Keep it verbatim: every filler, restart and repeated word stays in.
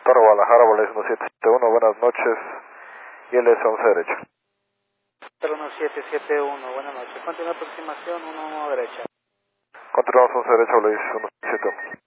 Toro Guadalajara, Volaris uno siete siete uno, buenas noches, y él es once derecho. uno siete siete uno, buenas noches. Continúa aproximación uno uno derecha. Continuamos once derecho, Volaris uno siete uno.